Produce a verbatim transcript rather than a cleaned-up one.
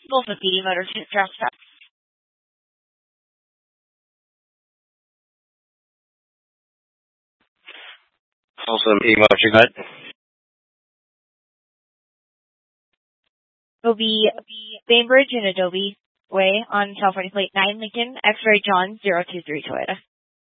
Both of the motor draft stop. Awesome emotion cut. Will be Bainbridge and Adobe Way on California Plate nine Lincoln, X-Ray John zero two three Toyota.